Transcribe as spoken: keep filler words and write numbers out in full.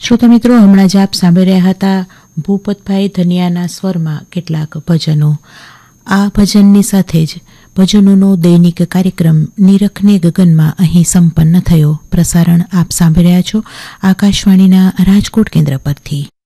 શ્રોતા મિત્રો, હમણાં જ આપ સાંભળી રહ્યા હતા ભૂપતભાઈ ધનિયાના સ્વરમાં કેટલાક ભજનો. આ ભજનની સાથે જ ભજનોનો દૈનિક કાર્યક્રમ નિરખને ગગનમાં અહીં સંપન્ન થયો. પ્રસારણ આપ સાંભળી રહ્યા છો આકાશવાણીના રાજકોટ કેન્દ્ર પરથી.